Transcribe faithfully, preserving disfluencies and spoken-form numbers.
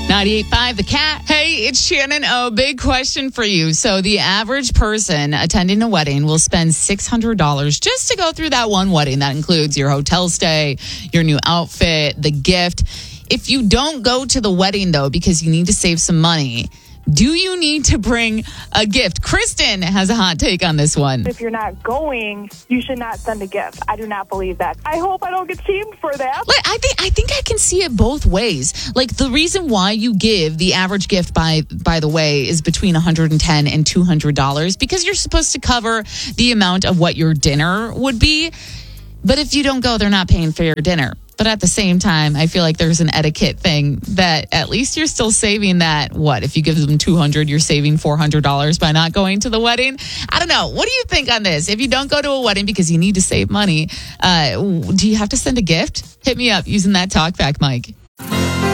ninety-eight point five The Cat. Hey, it's Shannon O. Big question for you. So the average person attending a wedding will spend six hundred dollars just to go through that one wedding. That includes your hotel stay, your new outfit, the gift. If you don't go to the wedding, though, because you need to save some money, do you need to bring a gift? Kristen has a hot take on this one. If you're not going, you should not send a gift. I do not believe that. I hope I don't get shamed for that. I think I think I can see it both ways. Like, the reason why you give the average gift, by by the way, is between one hundred ten dollars and two hundred dollars because you're supposed to cover the amount of what your dinner would be. But if you don't go, they're not paying for your dinner. But at the same time, I feel like there's an etiquette thing that at least you're still saving that. What, if you give them two hundred dollars, you're saving four hundred dollars by not going to the wedding? I don't know. What do you think on this? If you don't go to a wedding because you need to save money, uh, do you have to send a gift? Hit me up using that talkback mic.